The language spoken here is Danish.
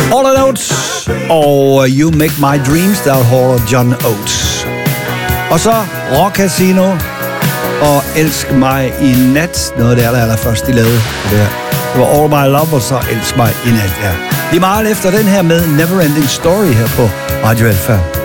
All Oates og You Make My Dreams, der holder John Oates. Og så Rock Casino og Elsk mig i nat, noget af det allerførste, de lavede. Det var All My Love, og så Elsk mig i nat, ja. Lige meget efter den her med Neverending Story her på Radio Alpha.